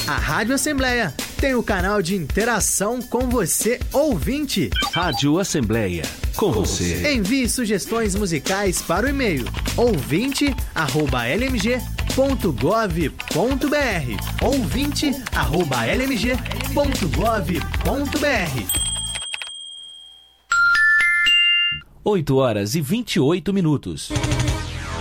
A Rádio Assembleia tem o canal de interação com você, ouvinte. Rádio Assembleia, com você. Envie sugestões musicais para o e-mail ouvinte@lmg.gov.br. ouvinte@lmg.gov.br. 8h28.